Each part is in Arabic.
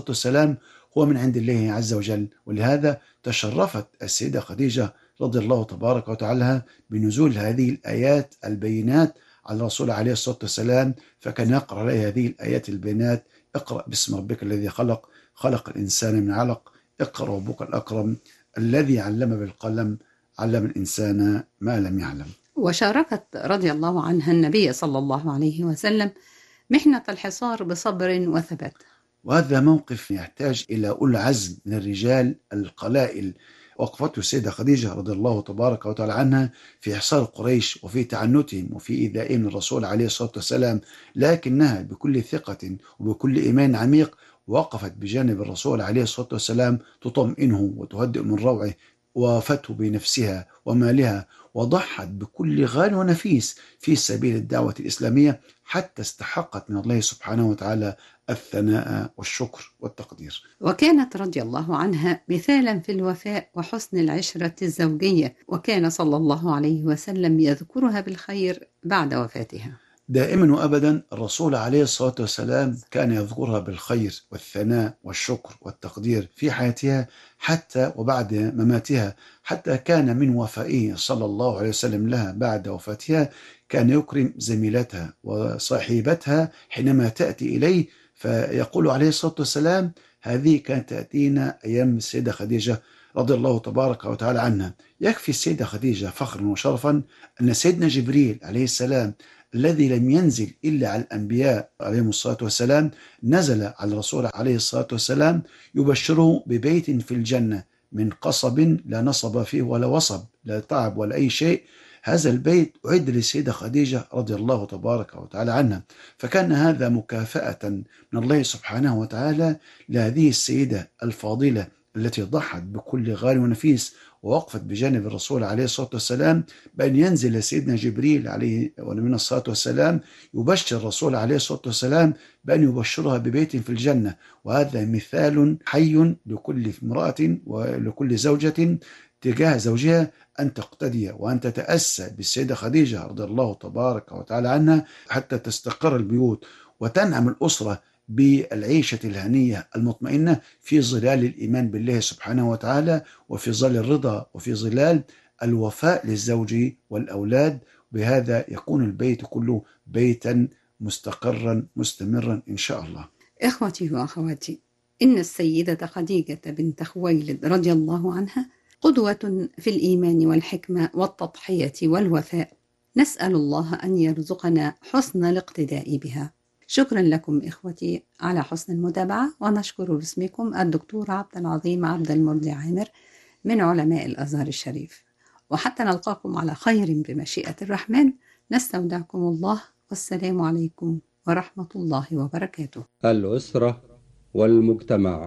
الصلاة والسلام هو من عند الله عز وجل. ولهذا تشرفت السيدة خديجة رضي الله تبارك وتعالى بنزول هذه الآيات البينات على الرسول عليه الصلاة والسلام، فكان يقرأ عليه هذه الآيات البينات: اقرأ باسم ربك الذي خلق، خلق الإنسان من علق، اقرأ ربك الأكرم، الذي علم بالقلم، علم الإنسان ما لم يعلم. وشاركت رضي الله عنها النبي صلى الله عليه وسلم محنة الحصار بصبر وثبات. وهذا موقف يحتاج إلى أولي العزم من الرجال القلائل. وقفته السيدة خديجة رضي الله تبارك وتعالى عنها في حصار قريش وفي تعنتهم وفي إيذائهم الرسول عليه الصلاة والسلام، لكنها بكل ثقة وبكل إيمان عميق وقفت بجانب الرسول عليه الصلاة والسلام تطمئنه وتهدئ من روعه، ووافته بنفسها ومالها، وضحت بكل غال ونفيس في سبيل الدعوة الإسلامية، حتى استحقت من الله سبحانه وتعالى الثناء والشكر والتقدير. وكانت رضي الله عنها مثالا في الوفاء وحسن العشرة الزوجية، وكان صلى الله عليه وسلم يذكرها بالخير بعد وفاتها. دائما وأبدا الرسول عليه الصلاة والسلام كان يذكرها بالخير والثناء والشكر والتقدير في حياتها حتى وبعد مماتها. حتى كان من وفائه صلى الله عليه وسلم لها بعد وفاتها كان يكرم زميلتها وصاحبتها حينما تأتي إليه، فيقول عليه الصلاة والسلام: هذه كانت تأتينا أيام السيدة خديجة رضي الله تبارك وتعالى عنها. يكفي السيدة خديجة فخرا وشرفا أن سيدنا جبريل عليه السلام الذي لم ينزل إلا على الأنبياء عليهم الصلاة والسلام نزل على الرسول عليه الصلاة والسلام يبشره ببيت في الجنة من قصب لا نصب فيه ولا وصب، لا تعب ولا أي شيء. هذا البيت أعد للسيدة خديجة رضي الله تبارك وتعالى عنها، فكان هذا مكافأة من الله سبحانه وتعالى لهذه السيدة الفاضلة التي ضحت بكل غالي ونفيس ووقفت بجانب الرسول عليه الصلاة والسلام، بأن ينزل سيدنا جبريل عليه ومن الصلاة والسلام يبشر الرسول عليه الصلاة والسلام بأن يبشرها ببيت في الجنة. وهذا مثال حي لكل امرأة ولكل زوجة تجاه زوجها أن تقتدي وأن تتأسى بالسيدة خديجة رضي الله تبارك وتعالى عنها حتى تستقر البيوت وتنعم الأسرة بالعيشة الهنية المطمئنة في ظلال الإيمان بالله سبحانه وتعالى، وفي ظل الرضا، وفي ظلال الوفاء للزوج والأولاد. بهذا يكون البيت كله بيتا مستقرا مستمرا إن شاء الله. إخوتي وأخواتي، إن السيدة خديجة بنت خويلد رضي الله عنها قدوة في الإيمان والحكمة والتضحية والوفاء. نسأل الله أن يرزقنا حسن الاقتداء بها. شكرا لكم إخوتي على حسن المتابعة، ونشكر باسمكم الدكتور عبد العظيم عبد المرضي عامر من علماء الأزهر الشريف. وحتى نلقاكم على خير بمشيئة الرحمن، نستودعكم الله، والسلام عليكم ورحمة الله وبركاته. الأسرة والمجتمع،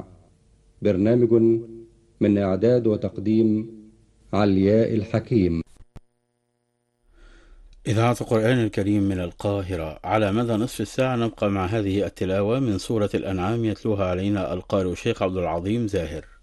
برنامج من إعداد وتقديم علياء الحكيم. إذاعة القرآن الكريم من القاهرة. على مدى نصف الساعة نبقى مع هذه التلاوة من سورة الأنعام، يتلوها علينا القارئ الشيخ عبد العظيم زاهر.